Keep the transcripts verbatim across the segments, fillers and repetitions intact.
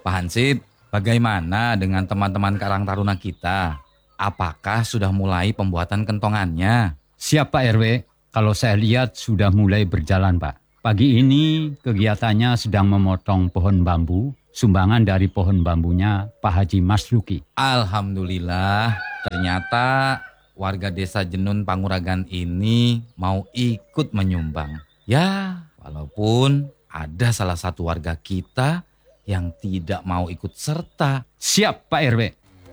Pak Hansip, bagaimana dengan teman-teman Karang Taruna kita? Apakah sudah mulai pembuatan kentongannya? Siap Pak R W, kalau saya lihat sudah mulai berjalan Pak. Pagi ini kegiatannya sedang memotong pohon bambu, sumbangan dari pohon bambunya Pak Haji Masruki. Alhamdulillah, ternyata warga desa Jenun Panguragan ini mau ikut menyumbang. Ya, walaupun ada salah satu warga kita yang tidak mau ikut serta. Siap Pak R W.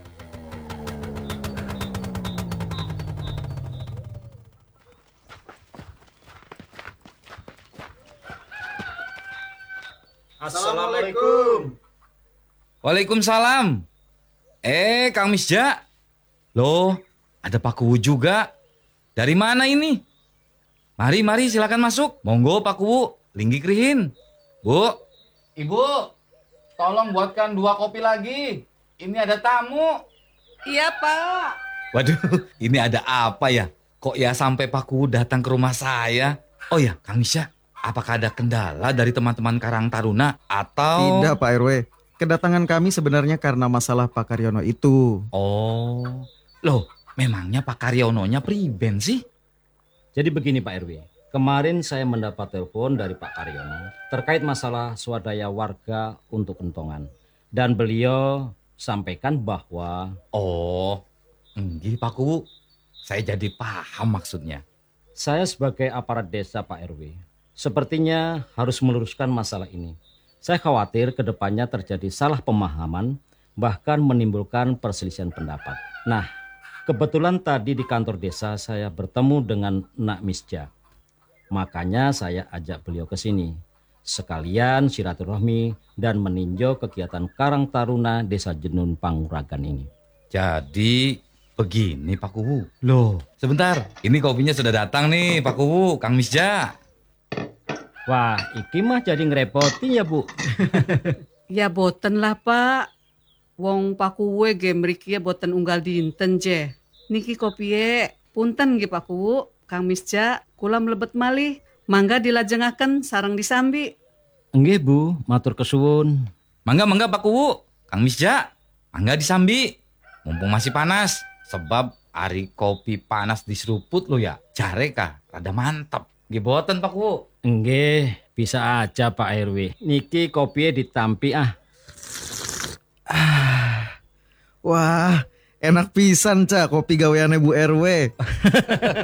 Assalamualaikum. Waalaikumsalam. Eh, Kang Misja. Loh, ada Pak Kuwu juga. Dari mana ini? Mari, mari silakan masuk. Monggo Pak Kuwu, linggi krihin. Bu, Ibu, tolong buatkan dua kopi lagi. Ini ada tamu. Iya Pak. Waduh, ini ada apa ya? Kok ya sampai Pak Kuwu datang ke rumah saya? Oh ya, Kang Misja, apakah ada kendala dari teman-teman Karang Taruna atau... Tidak Pak R W, kedatangan kami sebenarnya karena masalah Pak Karyono itu. Oh, loh, memangnya Pak Karyononya priben sih? Jadi begini Pak R W, kemarin saya mendapat telepon dari Pak Karyono terkait masalah swadaya warga untuk kentongan. Dan beliau sampaikan bahwa... Oh, enggih Pak Kuwu, saya jadi paham maksudnya. Saya sebagai aparat desa Pak R W, sepertinya harus meluruskan masalah ini. Saya khawatir ke depannya terjadi salah pemahaman, bahkan menimbulkan perselisihan pendapat. Nah, kebetulan tadi di kantor desa saya bertemu dengan Nak Misja. Makanya saya ajak beliau ke sini. Sekalian silaturahmi dan meninjau kegiatan Karang Taruna Desa Jenun Panguragan ini. Jadi begini Pak Kuwu. Loh, sebentar. Ini kopinya sudah datang nih Pak Kuwu, Kang Misja. Wah, iki mah jadi ngerepotin ya Bu. Ya boten lah Pak. Wong Pak Kuwu ge mriki ya boten unggal dinten je. Niki kopie punten nggih Pak Kuwu. Kang Misja kula mlebet malih. Mangga dilajengaken sareng disambi. Nggih Bu, matur kesuwun. Mangga, mangga Pak Kuwu, Kang Misja. Mangga disambi. Mumpung masih panas. Sebab hari kopi panas diseruput lo ya. Jare kah, rada mantap. Nggih boten Pak Kuwu. Nggih, bisa aja Pak R W. Niki kopinya ditampi ah. Wah, enak pisan Cak kopi gaweane Bu R W.